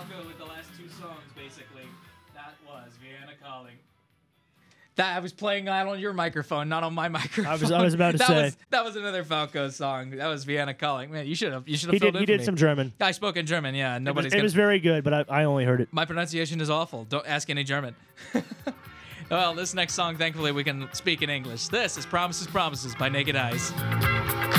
I'll go with the last two songs, basically. That was Vienna Calling. That I was playing that on your microphone, not on my microphone. I was about to say. That was another Falco song. That was Vienna Calling. Man, you should have He filled did. in He for did me. some German. I spoke in German, yeah. It was very good, but I only heard it. My pronunciation is awful. Don't ask any German. Well, this next song, thankfully, we can speak in English. This is Promises, Promises by Naked Eyes.